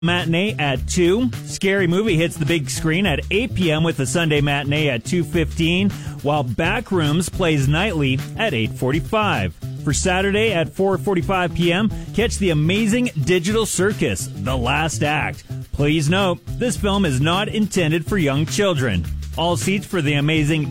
matinee at 2. Scary Movie hits the big screen at 8 p.m. with the Sunday matinee at 2:15, while Backrooms plays nightly at 8:45. For Saturday at 4:45 p.m., catch The Amazing Digital Circus, The Last Act. Please note, this film is not intended for young children. All seats for The Amazing